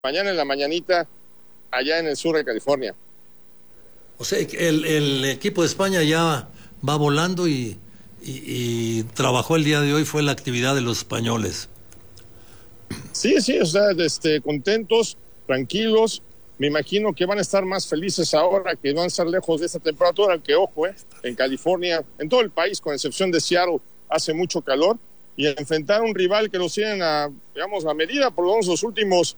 mañana en la mañanita allá en el sur de California. O sea, el equipo de España ya va volando y trabajó el día de hoy, fue la actividad de los españoles. Sí, o sea, contentos, tranquilos. Me imagino que van a estar más felices ahora, que van a estar lejos de esta temperatura, que ojo, en California, en todo el país, con excepción de Seattle, hace mucho calor, y enfrentar a un rival que los tienen a medida, por lo menos los últimos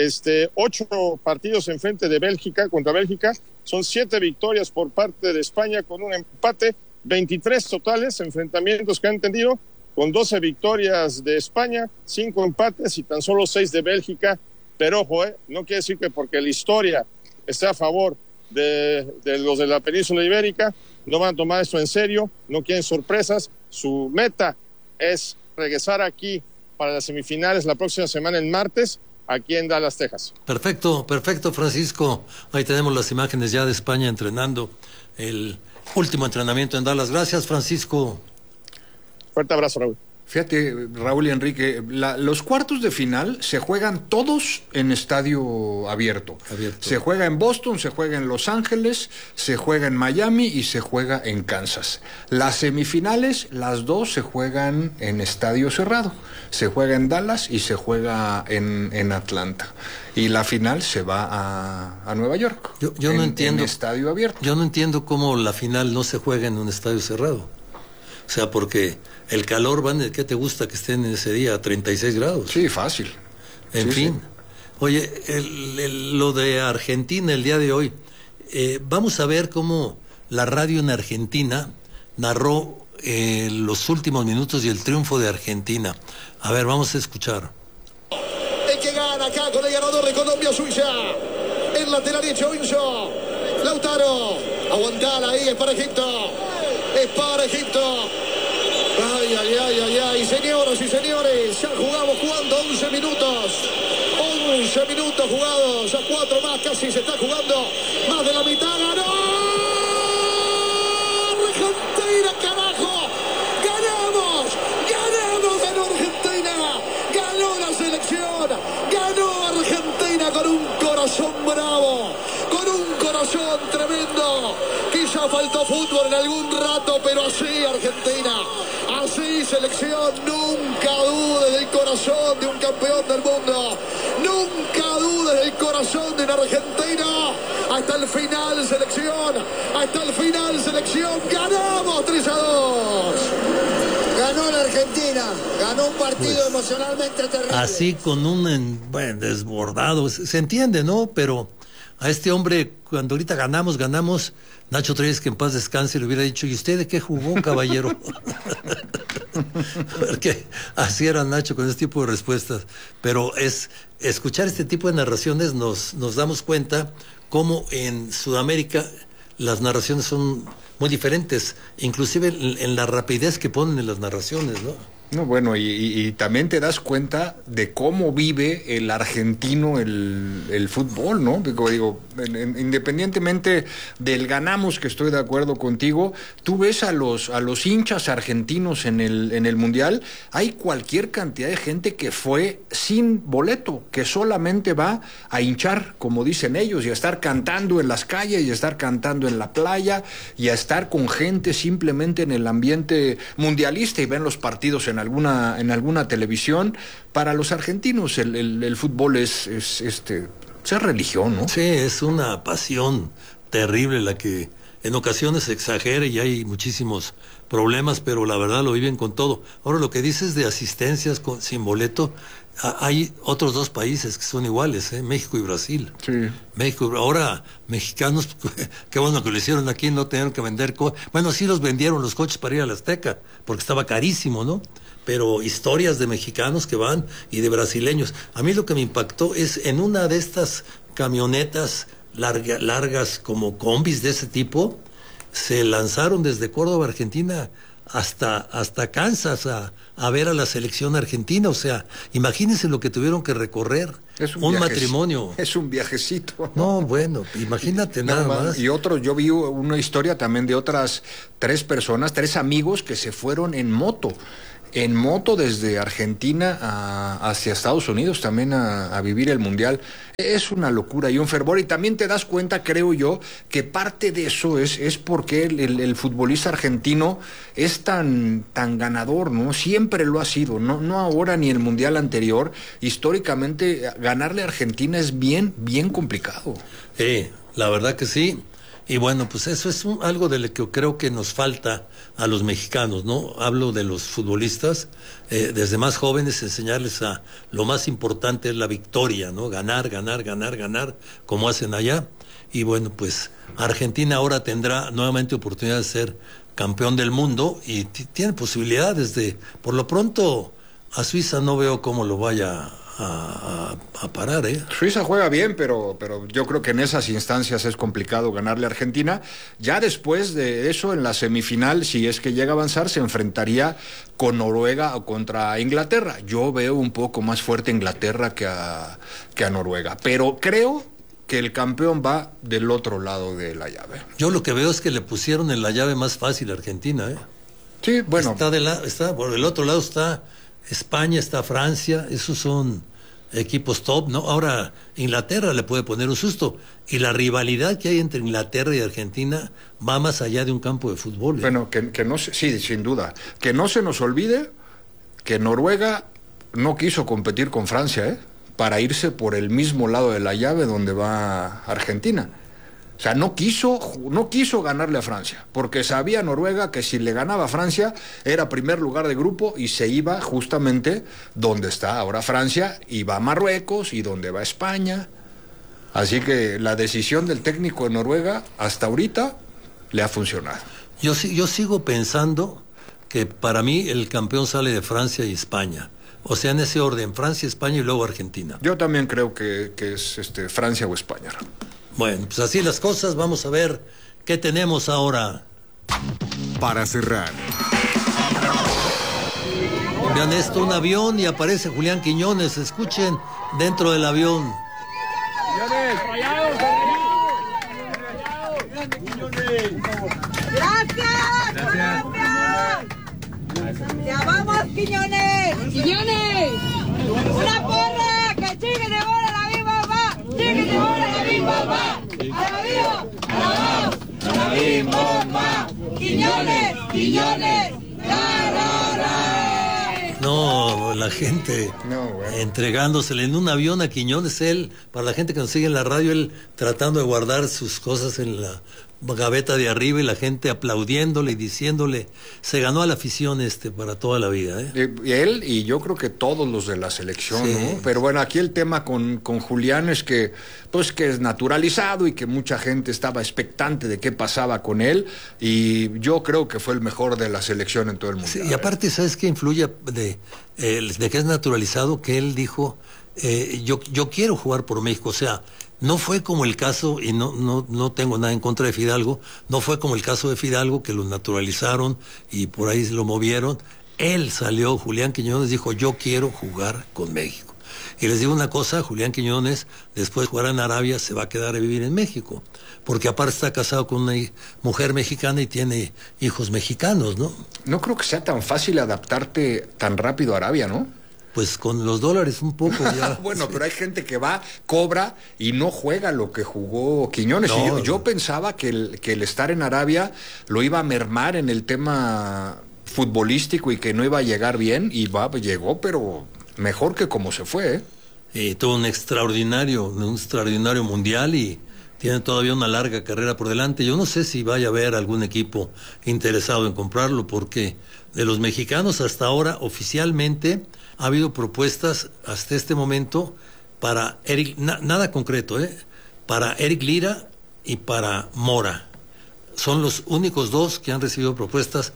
8 partidos en frente de Bélgica, contra Bélgica, son 7 victorias por parte de España con un empate, 23 totales enfrentamientos que han tenido, con 12 victorias de España, 5 empates y tan solo 6 de Bélgica. Pero ojo, no quiere decir que porque la historia esté a favor de los de la península ibérica, no van a tomar esto en serio, no quieren sorpresas. Su meta es regresar aquí para las semifinales la próxima semana, el martes, aquí en Dallas, Texas. Perfecto, Francisco. Ahí tenemos las imágenes ya de España entrenando el último entrenamiento en Dallas. Gracias, Francisco. Fuerte abrazo, Raúl. Fíjate, Raúl y Enrique, los cuartos de final se juegan todos en estadio abierto. Se juega en Boston, se juega en Los Ángeles, se juega en Miami y se juega en Kansas. Las semifinales, las dos se juegan en estadio cerrado. Se juega en Dallas y se juega en Atlanta. Y la final se va a Nueva York. Yo no entiendo. En estadio abierto. Yo no entiendo cómo la final no se juega en un estadio cerrado. O sea, porque el calor, ¿qué te gusta que estén en ese día? A 36 grados. Sí, fácil. En fin. Sí. Oye, lo de Argentina el día de hoy, vamos a ver cómo la radio en Argentina narró los últimos minutos y el triunfo de Argentina. A ver, vamos a escuchar. El que gana acá con el ganador de Colombia-Suiza. El lateral derecho, Enzo. Lautaro. Aguantala ahí, es para Egipto. Es para Egipto. Ay, señoras y señores, ya jugando 11 minutos. 11 minutos jugados, a 4 más casi se está jugando. Más de la mitad, ganó Argentina, carajo. Ganamos, ganó Argentina. Ganó la selección. Ganó Argentina con un corazón bravo. Con un corazón tremendo. Quizá faltó fútbol en algún rato, pero así Argentina, así selección, nunca dudes del corazón de un campeón del mundo, nunca dudes del corazón de un argentino, hasta el final selección, ganamos 3-2. Ganó la Argentina, ganó un partido emocionalmente terrible. Así con un desbordado, se entiende, ¿no? Pero a este hombre, cuando ahorita ganamos, Nacho Treyes, que en paz descanse, le hubiera dicho, ¿y usted de qué jugó, caballero? Porque así era Nacho con este tipo de respuestas. Pero escuchar este tipo de narraciones nos damos cuenta cómo en Sudamérica las narraciones son muy diferentes, inclusive en la rapidez que ponen en las narraciones, ¿no? No, bueno, y también te das cuenta de cómo vive el argentino el fútbol, ¿no? Digo, independientemente del ganamos, que estoy de acuerdo contigo, tú ves a los hinchas argentinos en el Mundial, hay cualquier cantidad de gente que fue sin boleto, que solamente va a hinchar, como dicen ellos, y a estar cantando en las calles, y a estar cantando en la playa, y a estar con gente simplemente en el ambiente mundialista, y ven los partidos en alguna televisión. Para los argentinos el fútbol es religión, ¿no? Sí, es una pasión terrible la que en ocasiones se exagera y hay muchísimos problemas, pero la verdad lo viven con todo. Ahora, lo que dices de asistencias sin boleto, hay otros 2 países que son iguales, México y Brasil. Sí. México, ahora mexicanos, qué bueno que lo hicieron aquí, no tenían que vender bueno, sí los vendieron los coches para ir a la Azteca, porque estaba carísimo, ¿no? Pero historias de mexicanos que van y de brasileños. A mí lo que me impactó es en una de estas camionetas largas como combis de ese tipo, se lanzaron desde Córdoba, Argentina, hasta Kansas a ver a la selección argentina. O sea, imagínense lo que tuvieron que recorrer. Es un matrimonio. Es un viajecito. No, bueno, imagínate nada más. Y yo vi una historia también de otras 3 personas, 3 amigos que se fueron en moto. en moto desde Argentina hacia Estados Unidos también a vivir el Mundial. Es una locura y un fervor, y también te das cuenta, creo yo, que parte de eso es porque el futbolista argentino es tan ganador, ¿no? Siempre lo ha sido, no ahora ni el Mundial anterior. Históricamente, ganarle a Argentina es bien complicado. La verdad que sí. Y bueno, pues eso es algo de lo que creo que nos falta a los mexicanos, ¿no? Hablo de los futbolistas, desde más jóvenes, enseñarles a lo más importante es la victoria, ¿no? Ganar, como hacen allá. Y bueno, pues Argentina ahora tendrá nuevamente oportunidad de ser campeón del mundo y tiene posibilidades por lo pronto, a Suiza no veo cómo lo vaya a parar, Suiza juega bien, pero yo creo que en esas instancias es complicado ganarle a Argentina. Ya después de eso, en la semifinal, si es que llega a avanzar, se enfrentaría con Noruega o contra Inglaterra. Yo veo un poco más fuerte a Inglaterra que a Noruega, pero creo que el campeón va del otro lado de la llave. Yo lo que veo es que le pusieron en la llave más fácil a Argentina, Sí, bueno. Está por el otro lado está España, está Francia, esos son equipos top, ¿no? Ahora Inglaterra le puede poner un susto, y la rivalidad que hay entre Inglaterra y Argentina va más allá de un campo de fútbol. Bueno, que no se, sí, sin duda, que no se nos olvide que Noruega no quiso competir con Francia, para irse por el mismo lado de la llave donde va Argentina. O sea, no quiso ganarle a Francia, porque sabía Noruega que si le ganaba a Francia era primer lugar de grupo y se iba justamente donde está ahora Francia, y va a Marruecos y donde va España. Así que la decisión del técnico de Noruega hasta ahorita le ha funcionado. Yo sigo pensando que para mí el campeón sale de Francia y España. O sea, en ese orden, Francia, España y luego Argentina. Yo también creo que es Francia o España. Bueno, pues así las cosas. Vamos a ver qué tenemos ahora. Para cerrar. Vean esto, un avión, y aparece Julián Quiñones. Escuchen dentro del avión. Gracias. ¡Ya vamos, Quiñones! ¡Quiñones! ¡Una porra! ¡Que chique de bola la misma va! ¡Chique de bola la misma va! ¡A la viva! ¡A la vamos! ¡A la misma va! ¡Quiñones! No, la gente entregándosele en un avión a Quiñones, él, para la gente que nos sigue en la radio, él tratando de guardar sus cosas en la gaveta de arriba y la gente aplaudiéndole y diciéndole, se ganó a la afición para toda la vida. Él y yo creo que todos los de la selección, sí. ¿no? Pero bueno, aquí el tema con Julián es que es naturalizado y que mucha gente estaba expectante de qué pasaba con él, y yo creo que fue el mejor de la selección en todo el mundo. Sí, y aparte, ¿sabes qué influye de que es naturalizado? Que él dijo, yo quiero jugar por México, o sea, no fue como el caso, y no tengo nada en contra de Fidalgo, no fue como el caso de Fidalgo, que lo naturalizaron y por ahí lo movieron. Él salió, Julián Quiñones dijo, yo quiero jugar con México. Y les digo una cosa, Julián Quiñones, después de jugar en Arabia, se va a quedar a vivir en México, porque aparte está casado con una mujer mexicana y tiene hijos mexicanos, ¿no? No creo que sea tan fácil adaptarte tan rápido a Arabia, ¿no? Pues con los dólares un poco ya. Bueno, sí. Pero hay gente que va, cobra y no juega lo que jugó Quiñones. No, y yo pensaba que el estar en Arabia lo iba a mermar en el tema futbolístico y que no iba a llegar bien, y llegó, pero mejor que como se fue, tuvo un extraordinario mundial y tiene todavía una larga carrera por delante. Yo no sé si vaya a haber algún equipo interesado en comprarlo, porque de los mexicanos hasta ahora oficialmente ha habido propuestas hasta este momento para nada concreto, para Eric Lira y para Mora. Son los únicos dos que han recibido propuestas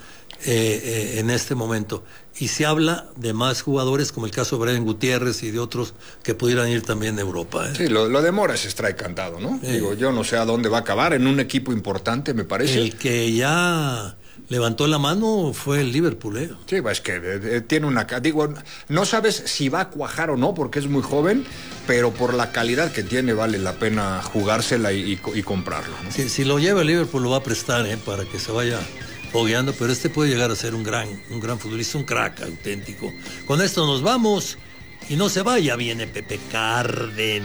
en este momento. Y se habla de más jugadores, como el caso de Brian Gutiérrez y de otros que pudieran ir también a Europa. Sí, lo de Mora se extrae cantado, ¿no? Digo, yo no sé a dónde va a acabar, en un equipo importante, me parece. El que ya levantó la mano fue el Liverpool, Sí, es que tiene una... Digo, no sabes si va a cuajar o no, porque es muy joven, pero por la calidad que tiene vale la pena jugársela y comprarlo, ¿no? Si lo lleva el Liverpool, lo va a prestar, para que se vaya fogueando, pero este puede llegar a ser un gran futbolista, un crack auténtico. Con esto nos vamos y no se vaya, viene Pepe Cárdenas.